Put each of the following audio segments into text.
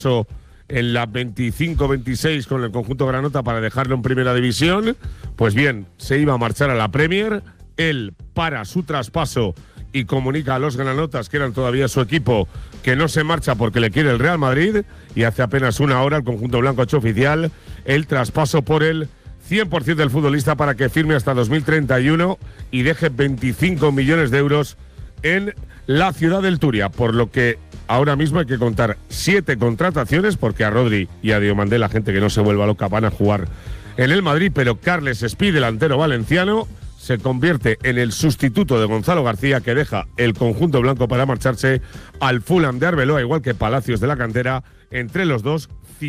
en la 25-26 con el conjunto granota para dejarlo en primera división. Pues bien, se iba a marchar a la Premier. Él para su traspaso y comunica a los granotas, que eran todavía su equipo, que no se marcha porque le quiere el Real Madrid. Y hace apenas una hora el conjunto blanco ha hecho oficial el traspaso por el 100% del futbolista para que firme hasta 2031 y deje 25 millones de euros en la ciudad del Turia, por lo que ahora mismo hay que contar 7 contrataciones, porque a Rodri y a Diomandé, la gente que no se vuelva loca, van a jugar en el Madrid, pero Carles Espí, delantero valenciano, se convierte en el sustituto de Gonzalo García, que deja el conjunto blanco para marcharse al Fulham de Arbeloa, igual que Palacios de la cantera. Entre los dos,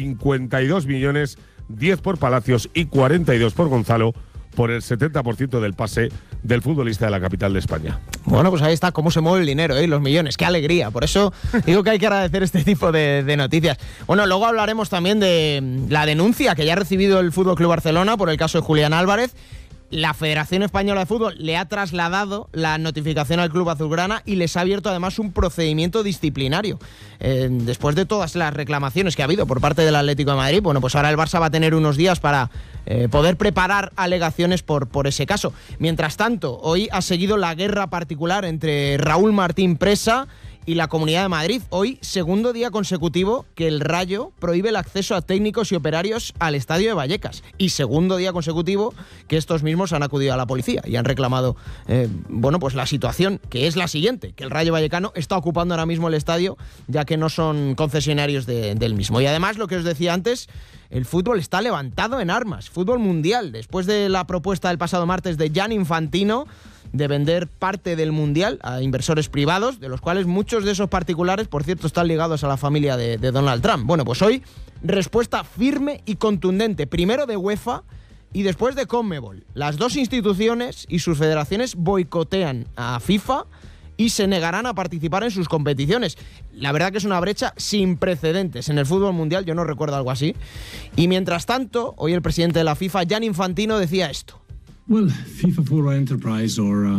52 millones, 10 por Palacios y 42 por Gonzalo, por el 70% del pase del futbolista de la capital de España. Bueno, pues ahí está cómo se mueve el dinero, los millones. ¡Qué alegría! Por eso digo que hay que agradecer este tipo de noticias. Bueno, luego hablaremos también de la denuncia que ya ha recibido el Fútbol Club Barcelona por el caso de Julián Álvarez. La Federación Española de Fútbol le ha trasladado la notificación al club azulgrana y les ha abierto además un procedimiento disciplinario. Después de todas las reclamaciones que ha habido por parte del Atlético de Madrid, bueno, pues ahora el Barça va a tener unos días para poder preparar alegaciones por ese caso. Mientras tanto, hoy ha seguido la guerra particular entre Raúl Martín Presa y la Comunidad de Madrid. Hoy, segundo día consecutivo que el Rayo prohíbe el acceso a técnicos y operarios al estadio de Vallecas. Y segundo día consecutivo que estos mismos han acudido a la policía y han reclamado, pues la situación, que es la siguiente, que el Rayo Vallecano está ocupando ahora mismo el estadio, ya que no son concesionarios del mismo. Y además, lo que os decía antes, el fútbol está levantado en armas, fútbol mundial, después de la propuesta del pasado martes de Gianni Infantino de vender parte del Mundial a inversores privados, de los cuales muchos de esos particulares, por cierto, están ligados a la familia de Donald Trump. Bueno, pues hoy, respuesta firme y contundente, primero de UEFA y después de CONMEBOL. Las dos instituciones y sus federaciones boicotean a FIFA y se negarán a participar en sus competiciones. La verdad que es una brecha sin precedentes en el fútbol mundial, yo no recuerdo algo así. Y mientras tanto, hoy el presidente de la FIFA, Gianni Infantino, decía esto. FIFA Forward Enterprise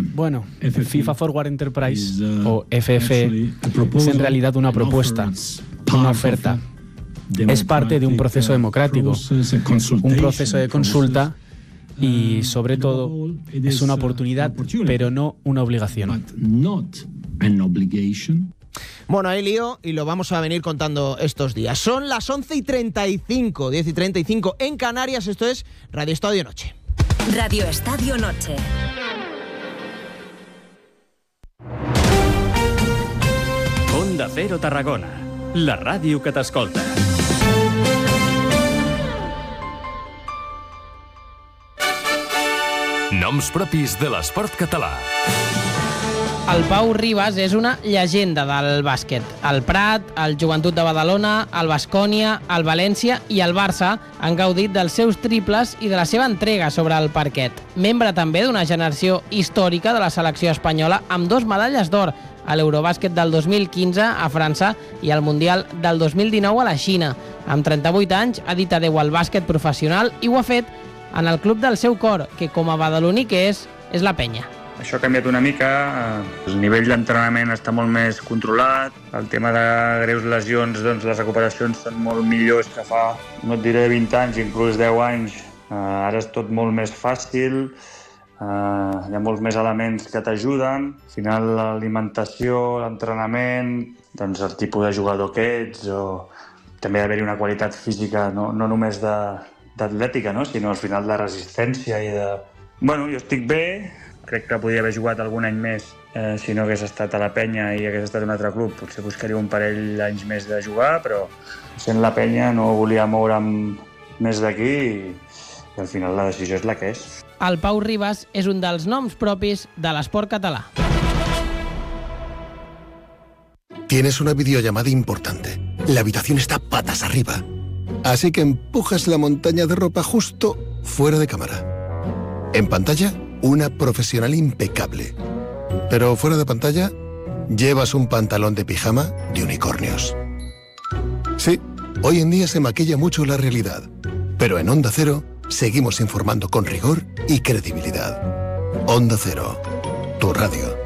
o FF es en realidad una propuesta, una oferta. Es parte de un proceso democrático, un proceso de consulta y, sobre todo, es una oportunidad, pero no una obligación. Bueno, hay lío y lo vamos a venir contando estos días. Son las 11:35, 10:35 en Canarias. Esto es Radio Estadio Noche. Radio Estadio Noche. Onda Cero Tarragona, la ràdio que t'escolta. Noms propis de l'esport català. El Pau Ribas és una llegenda del bàsquet. El Prat, el Joventut de Badalona, el Baskonia, el València i el Barça han gaudit dels seus triples i de la seva entrega sobre el parquet. Membre també d'una generació històrica de la selecció espanyola amb 2 medalles d'or a l'Eurobàsquet del 2015 a França i al Mundial del 2019 a la Xina. Amb 38 anys ha dit adeu al bàsquet professional i ho ha fet en el club del seu cor, que com a badaloní que és la Penya. Això ha canviat una mica, el nivell d'entrenament està molt més controlat, el tema de greus lesions, doncs les recuperacions són molt millors que fa, no et diré 20 anys, inclús 10 anys. Ara és tot molt més fàcil, hi ha molts més elements que t'ajuden. Al final l'alimentació, l'entrenament, doncs el tipus de jugador que ets, o també ha d'haver-hi una qualitat física, no només d'atlètica, no? Sinó al final de resistència i de... Bueno, jo estic bé. Crec que podria haver jugat algun any més si no hagués estat a la Penya i hagués estat en un altre club. Potser buscaria un parell d'anys més de jugar, però sent la Penya no volia moure'm més d'aquí i al final la decisió és la que és. El Pau Ribas és un dels noms propis de l'esport català. Tienes una videollamada importante. La habitación está patas arriba. Así que empujas la montaña de ropa justo fuera de cámara. En pantalla, una profesional impecable. Pero fuera de pantalla, llevas un pantalón de pijama de unicornios. Sí, hoy en día se maquilla mucho la realidad. Pero en Onda Cero, seguimos informando con rigor y credibilidad. Onda Cero, tu radio.